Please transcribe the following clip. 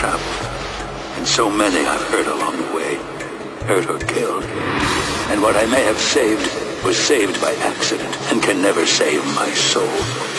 trap. And so many I've hurt along the way. Hurt or killed. And what I may have saved was saved by accident and can never save my soul.